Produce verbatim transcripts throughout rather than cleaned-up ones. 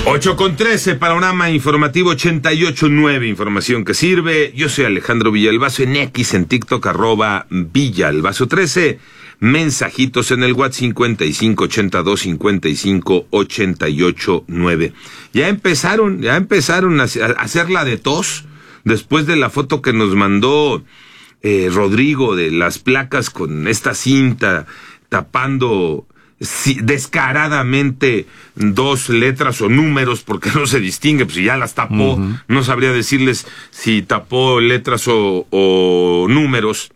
ocho con trece, panorama informativo ochenta y ocho punto nueve, información que sirve. Yo soy Alejandro Villalbazo, en X, en TikTok, arroba Villalbazo trece. Mensajitos en el WhatsApp cincuenta y cinco ochenta y dos cincuenta y cinco ochenta y ocho nueve. Ya empezaron, ya empezaron a hacer la de tos, después de la foto que nos mandó eh, Rodrigo de las placas con esta cinta tapando Sí, descaradamente dos letras o números, porque no se distingue, pues si ya las tapó, uh-huh. No sabría decirles si tapó letras o, o números.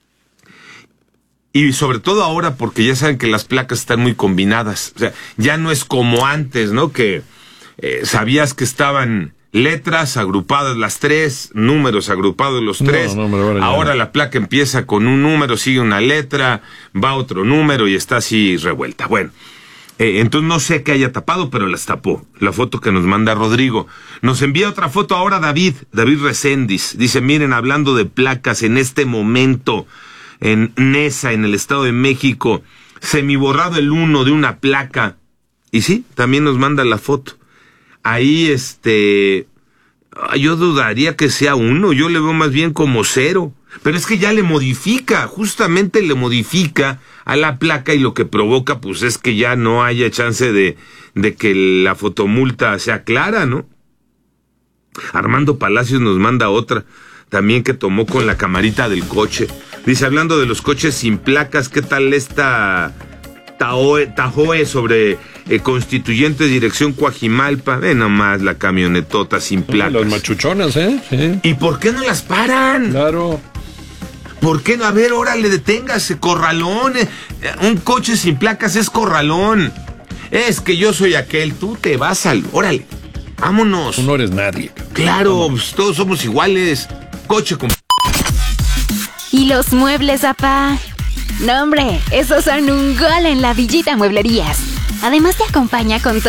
Y sobre todo ahora, porque ya saben que las placas están muy combinadas. O sea, ya no es como antes, ¿no? Que eh, sabías que estaban letras agrupadas las tres, números agrupados los tres. No, no, ahora, ahora la placa empieza con un número, sigue una letra, va otro número y está así revuelta. Bueno, eh, entonces no sé qué haya tapado, pero las tapó. La foto que nos manda Rodrigo. Nos envía otra foto ahora David, David Recendis. Dice, miren, hablando de placas, en este momento, en Nesa, en el Estado de México, semiborrado el uno de una placa. Y sí, también nos manda la foto. Ahí, este, yo dudaría que sea uno, yo le veo más bien como cero, pero es que ya le modifica, justamente le modifica a la placa y lo que provoca, pues es que ya no haya chance de, de que la fotomulta sea clara, ¿no? Armando Palacios nos manda otra, también que tomó con la camarita del coche. Dice, hablando de los coches sin placas, ¿qué tal esta Tahoe, Tahoe sobre eh, Constituyentes, dirección Coajimalpa? Ve nomás la camionetota sin placas. Las machuchonas, ¿eh? Sí. ¿Y por qué no las paran? Claro. ¿Por qué no? A ver, órale, deténgase, corralón. Eh, un coche sin placas es corralón. Es que yo soy aquel, tú te vas al... Órale, vámonos. Tú no eres nadie. Claro, pues, todos somos iguales. Coche con... ¿Y los muebles, apá? No, hombre, esos son un gol en la Villita Mueblerías. Además te acompaña con